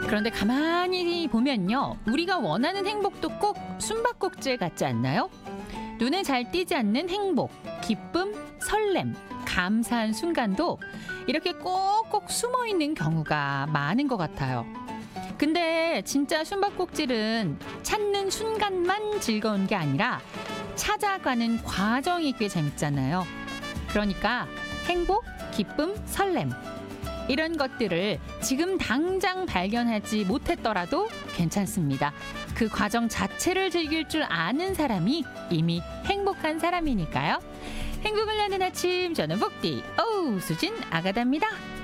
그런데 가만히 보면요. 우리가 원하는 행복도 꼭 숨바꼭질 같지 않나요? 눈에 잘 띄지 않는 행복, 기쁨, 설렘, 감사한 순간도 이렇게 꼭꼭 숨어 있는 경우가 많은 것 같아요. 근데 진짜 숨바꼭질은 찾는 순간만 즐거운 게 아니라 찾아가는 과정이 꽤 재밌잖아요. 그러니까 행복, 기쁨, 설렘 이런 것들을 지금 당장 발견하지 못했더라도 괜찮습니다. 그 과정 자체를 즐길 줄 아는 사람이 이미 행복한 사람이니까요. 행복을 나는 아침, 저는 복디 수진 아가다입니다.